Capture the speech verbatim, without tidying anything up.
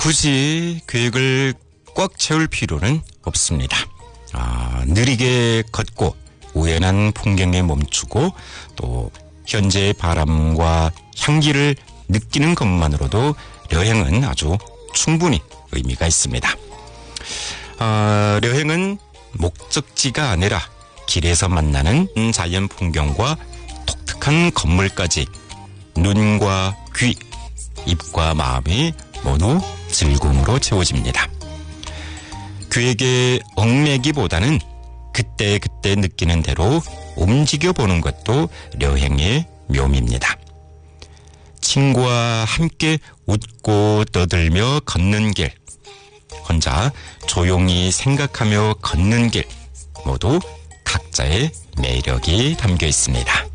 굳이 계획을 꽉 채울 필요는 없습니다. 아, 느리게 걷고 우연한 풍경에 멈추고 또 현재의 바람과 향기를 느끼는 것만으로도 여행은 아주 충분히 의미가 있습니다. 아, 여행은 목적지가 아니라 길에서 만나는 자연 풍경과 독특한 건물까지 눈과 귀, 입과 마음이 모두 즐거움으로 채워집니다. 계획에 얽매기보다는 그때그때 느끼는 대로 움직여보는 것도 여행의 묘미입니다. 친구와 함께 웃고 떠들며 걷는 길, 혼자 조용히 생각하며 걷는 길, 모두 각자의 매력이 담겨 있습니다.